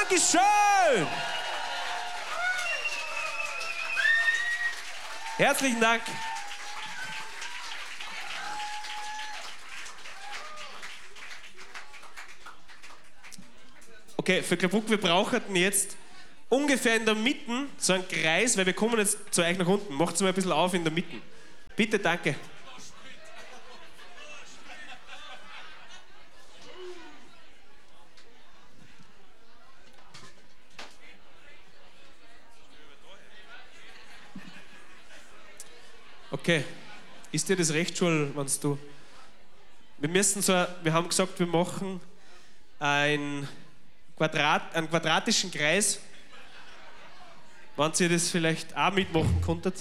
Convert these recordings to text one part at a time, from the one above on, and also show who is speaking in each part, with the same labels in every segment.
Speaker 1: Dankeschön! Herzlichen Dank. Okay, für Klabuk, wir brauchen jetzt ungefähr in der Mitte so einen Kreis, weil wir kommen jetzt zu euch nach unten. Macht's mal ein bisschen auf in der Mitte. Bitte, danke. Okay, ist dir das recht, Schul, wenn du... Wir haben gesagt, wir machen einen quadratischen Kreis. Wenn ihr das vielleicht auch mitmachen konntet.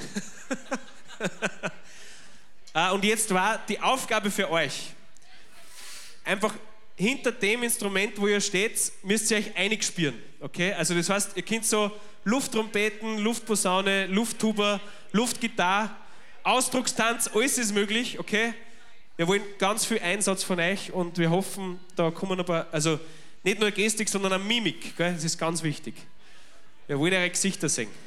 Speaker 1: Und jetzt war die Aufgabe für euch. Einfach hinter dem Instrument, wo ihr steht, müsst ihr euch einspüren. Okay? Also das heißt, ihr könnt so Lufttrompeten, Luftposaune, Lufttuba, Luftgitarre, Ausdruckstanz, alles ist möglich. Okay? Wir wollen ganz viel Einsatz von euch und wir hoffen, da kommen ein paar, also nicht nur Gestik, sondern auch Mimik. Gell? Das ist ganz wichtig. Wir wollen eure Gesichter sehen.